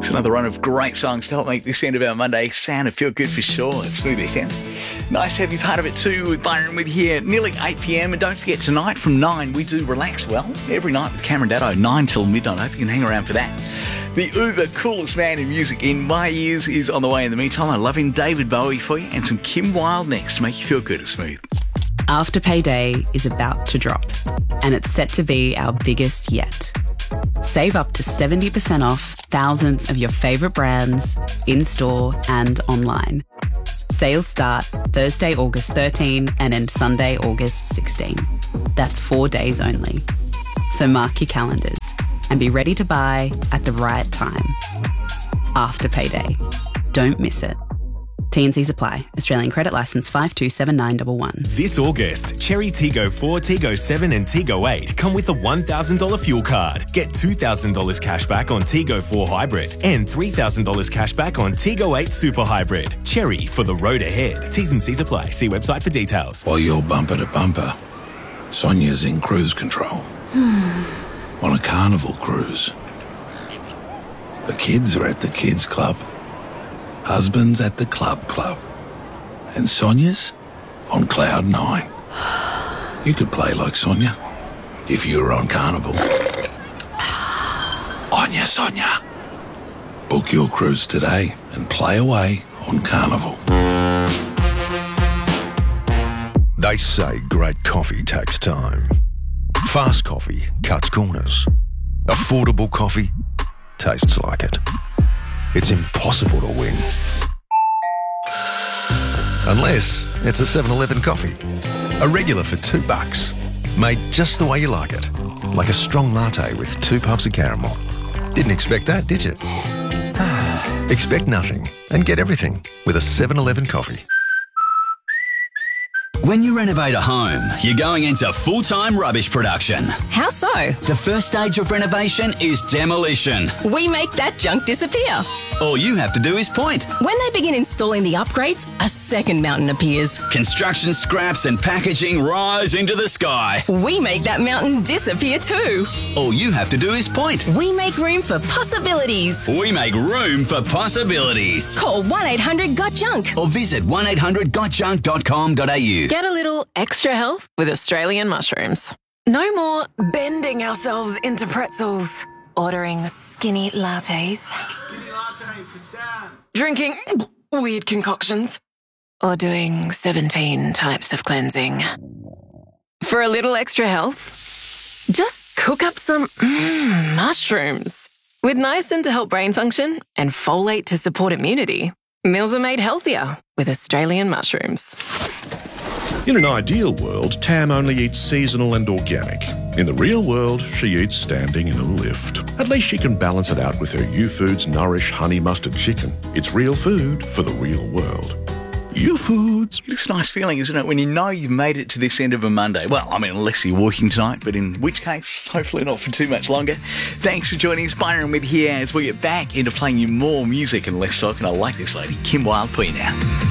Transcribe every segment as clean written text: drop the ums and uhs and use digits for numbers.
It's another run of great songs to help make this end of our Monday sound and feel good for sure. It's Smooth FM. Nice to have you part of it too with Byron with here nearly 8 p.m. And don't forget tonight from 9 we do Relax Well every night with Cameron Daddo, 9 till midnight. I hope you can hang around for that. The uber coolest man in music in my ears is on the way. In the meantime, I love him, David Bowie for you, and some Kim Wilde next to make you feel good at Smooth. Afterpay Day is about to drop, and it's set to be our biggest yet. Save up to 70% off thousands of your favourite brands in-store and online. Sales start Thursday, August 13 and end Sunday, August 16. That's 4 days only. So mark your calendars and be ready to buy at the right time. Afterpay Day. Don't miss it. T&Cs apply. Australian credit licence 527911. This August, Cherry Tiggo 4, Tiggo 7 and Tiggo 8 come with a $1,000 fuel card. Get $2,000 cash back on Tiggo 4 Hybrid and $3,000 cash back on Tiggo 8 Super Hybrid. Cherry for the road ahead. T's and C's apply. See website for details. While you're bumper to bumper, Sonia's in cruise control. On a carnival cruise. The kids are at the kids club. Husband's at the club. And Sonia's on cloud 9. You could play like Sonia if you were on Carnival. Onya, Sonia. Book your cruise today and play away on Carnival. They say great coffee takes time. Fast coffee cuts corners. Affordable coffee tastes like it. It's impossible to win. Unless it's a 7-Eleven coffee. A regular for $2. Made just the way you like it. Like a strong latte with 2 puffs of caramel. Didn't expect that, did you? Expect nothing and get everything with a 7-Eleven coffee. When you renovate a home, you're going into full-time rubbish production. How so? The first stage of renovation is demolition. We make that junk disappear. All you have to do is point. When they begin installing the upgrades, a second mountain appears. Construction scraps and packaging rise into the sky. We make that mountain disappear too. All you have to do is point. We make room for possibilities. We make room for possibilities. Call 1-800-GOT-JUNK or visit 1800gotjunk.com.au. Get a little extra health with Australian mushrooms. No more bending ourselves into pretzels, ordering skinny lattes, drinking weird concoctions, or doing 17 types of cleansing. For a little extra health, just cook up some mushrooms. With niacin to help brain function and folate to support immunity, meals are made healthier with Australian mushrooms. In an ideal world, Tam only eats seasonal and organic. In the real world, she eats standing in a lift. At least she can balance it out with her U-Foods Nourish Honey Mustard Chicken. It's real food for the real world. U-Foods. It's a nice feeling, isn't it, when you know you've made it to this end of a Monday? Well, I mean, unless you're working tonight, but in which case, hopefully not for too much longer. Thanks for joining us, Byron, with here as we get back into playing you more music and less talk. And I like this lady, Kim Wilde, for you now.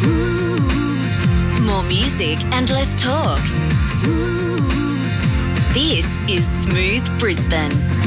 More music and less talk. This is Smooth Brisbane.